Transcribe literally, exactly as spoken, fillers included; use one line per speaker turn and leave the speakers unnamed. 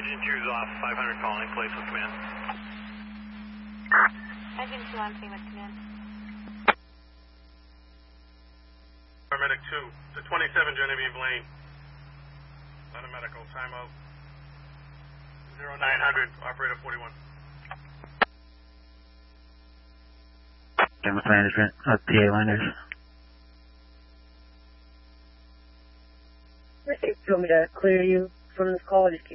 Engine two's off, five hundred calling, place with command.
Engine two on scene with command.
Paramedic two, to twenty-seven Genevieve Lane. Not a medical, timeout. zero nine hundred, operator forty-one.
Campus management, uh, P A liners.
Do you want me to clear you from this call or just keep